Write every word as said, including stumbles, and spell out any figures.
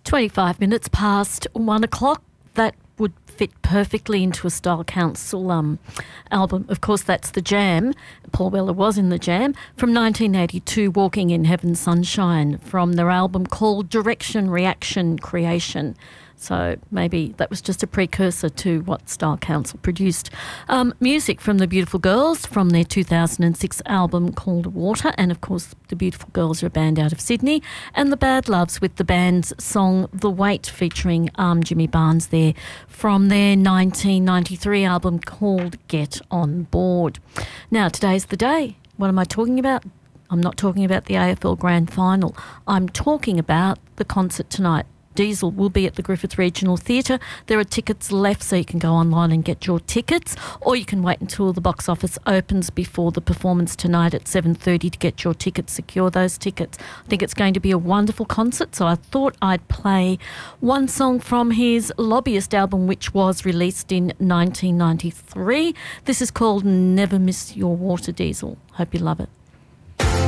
twenty-five minutes past one o'clock. That would fit perfectly into a Style Council um, album. Of course, that's The Jam. Paul Weller was in The Jam. From nineteen eighty-two, Walking in Heaven's Sunshine, from their album called Direction, Reaction, Creation. So maybe that was just a precursor to what Style Council produced. Um, music from the Beautiful Girls from their two thousand six album called Water. And, of course, the Beautiful Girls are a band out of Sydney. And the Bad Loves with the band's song The Weight, featuring um, Jimmy Barnes there, from their nineteen ninety-three album called Get On Board. Now, today's the day. What am I talking about? I'm not talking about the A F L Grand Final. I'm talking about the concert tonight. Diesel will be at the Griffith Regional Theatre. There are tickets left, so you can go online and get your tickets, or you can wait until the box office opens before the performance tonight at seven thirty to get your tickets, secure those tickets. I think it's going to be a wonderful concert, so I thought I'd play one song from his Lobbyist album, which was released in nineteen ninety-three. This is called Never Miss Your Water, Diesel. Hope you love it.